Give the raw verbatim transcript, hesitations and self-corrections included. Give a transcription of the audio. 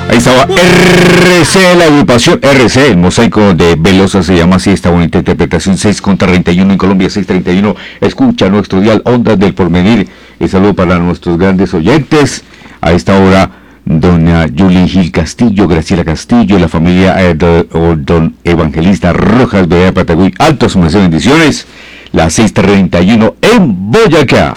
Ahí estaba R C, la agrupación R C, el mosaico de Velosa se llama así, esta bonita interpretación. Seis contra treinta y uno en Colombia, seis treinta y uno. Escucha nuestro dial Ondas del Porvenir. El saludo para nuestros grandes oyentes. A esta hora, doña Julie Gil Castillo, Graciela Castillo, la familia eh, do, o don Evangelista Rojas, Bella Patagüey, altos, bendiciones. Las seis treinta y uno en Boyacá.